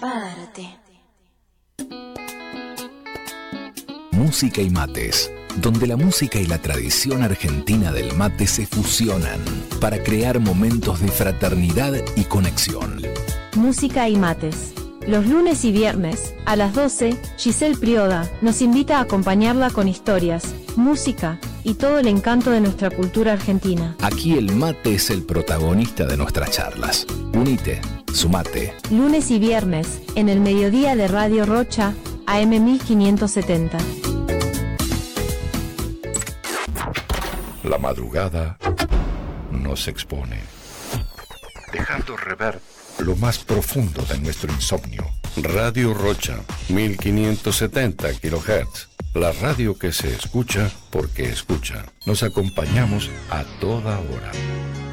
para darte. Música y mates, donde la música y la tradición argentina del mate se fusionan para crear momentos de fraternidad y conexión. Música y mates. Los lunes y viernes, a las 12, Giselle Prioda nos invita a acompañarla con historias, música y todo el encanto de nuestra cultura argentina. Aquí el mate es el protagonista de nuestras charlas. Unite, sumate. Lunes y viernes, en el mediodía de Radio Rocha, AM 1570. La madrugada nos expone, dejando rever lo más profundo de nuestro insomnio. Radio Rocha, 1570 kHz. La radio que se escucha porque escucha. Nos acompañamos a toda hora.